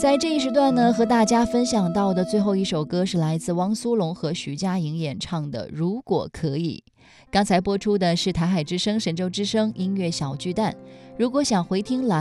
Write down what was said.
在这一时段呢，和大家分享到的最后一首歌是来自汪苏泷和徐佳莹演唱的《如果可以》。刚才播出的是台海之声、神州之声音乐小巨蛋。如果想回听